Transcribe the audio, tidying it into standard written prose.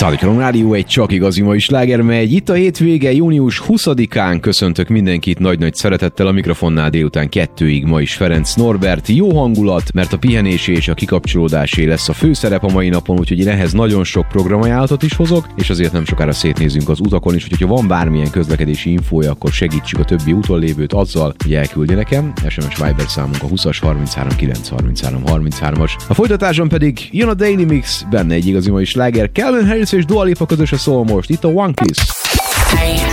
Szádikálom Rádió, egy csak igazi mai sláger megy. Itt a hétvége, június 20-án köszöntök mindenkit nagy-nagy szeretettel a mikrofonnál délután 2-ig. Ma is Ferenc Norbert. Jó hangulat, mert a pihenésé és a kikapcsolódásé lesz a főszerep a mai napon, úgyhogy én ehhez nagyon sok programajánlatot is hozok, és azért nem sokára szétnézünk az utakon is, úgyhogy ha van bármilyen közlekedési infója, akkor segítsük a többi úton lévőt azzal, hogy elküldi nekem. SMS Viber számunk a 20-as 33 933 33-as. A folytatáson pedig jön a Daily Mix, benne egy igazi mai sláger. Calvin Harris és Dua Lipa közös a szól most. Itt a One Kiss. Hey,